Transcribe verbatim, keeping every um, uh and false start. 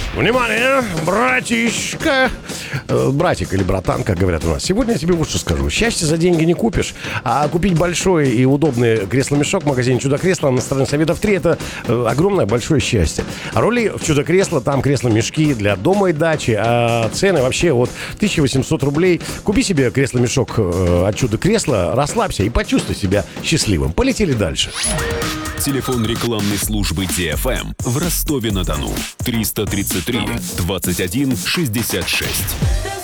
Внимание, братишка, э, братик или братан, как говорят у нас. Сегодня я тебе вот что скажу. Счастье за деньги не купишь, а купить большой и удобный кресло-мешок в магазине «Чудо-кресло» на стороне Советов три — это э, огромное большое счастье. А роли в «Чудо-кресло», там кресло-мешки для дома и дачи, а цены вообще от тысяча восемьсот рублей. Купи себе кресло-мешок э, от «Чудо-кресла», расслабься и почувствуй себя счастливым. Полетели дальше. Телефон рекламной службы Ди Эф Эм в Ростове-на-Дону. триста тридцать три двадцать один шестьдесят шесть.